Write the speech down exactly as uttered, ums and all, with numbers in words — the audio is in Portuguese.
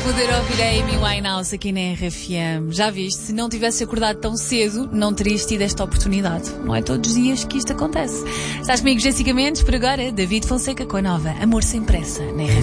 poder ouvir a Amy Winehouse aqui na R F M. Já viste, se não tivesse acordado tão cedo, não terias tido esta oportunidade. Não é todos os dias que isto acontece. Estás comigo, Jéssica Mendes, por agora, David Fonseca com a nova Amor Sem Pressa, na R F M.